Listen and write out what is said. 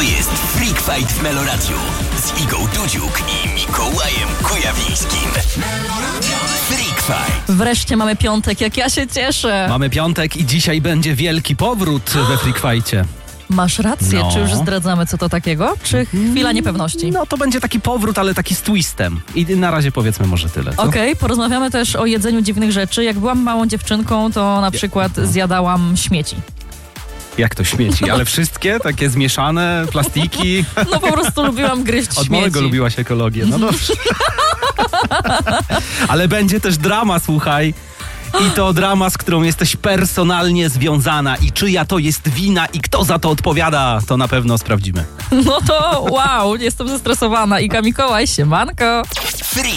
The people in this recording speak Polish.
jest Freak Fight w Meloradiu z Igą Dudziuk i Mikołajem Kujawińskim. Freak Fight. Wreszcie mamy piątek, jak ja się cieszę. Mamy piątek i dzisiaj będzie wielki powrót we Freak Fightcie. Masz rację, No. czy już zdradzamy co to takiego? Czy chwila niepewności? No to będzie taki powrót, ale taki z twistem. I na razie powiedzmy może tyle, co? Okej, porozmawiamy też o jedzeniu dziwnych rzeczy. Jak byłam małą dziewczynką, to na przykład zjadałam śmieci. Jak to śmieci? Ale wszystkie? Takie zmieszane, plastiki? No po prostu lubiłam gryźć Od śmieci. małego lubiłaś ekologię, no dobrze. Ale będzie też drama, słuchaj. I to drama, z którą jesteś personalnie związana. I czyja to jest wina i kto za to odpowiada, to na pewno sprawdzimy. No to wow, jestem zestresowana. Iga, Mikołaj, siemanko. Freak